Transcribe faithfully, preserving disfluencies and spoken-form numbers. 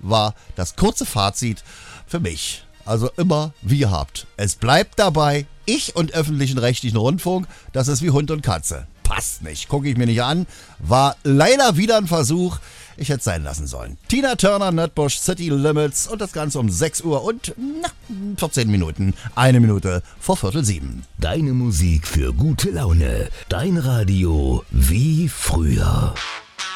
war das kurze Fazit für mich. Also immer wie ihr habt. Es bleibt dabei, ich und öffentlichen rechtlichen Rundfunk, das ist wie Hund und Katze. Passt nicht, gucke ich mir nicht an. War leider wieder ein Versuch. Ich hätte es sein lassen sollen. Tina Turner, Nutbush, City Limits und das Ganze um sechs Uhr und na, vierzehn Minuten. Eine Minute vor Viertel sieben. Deine Musik für gute Laune. Dein Radio wie früher.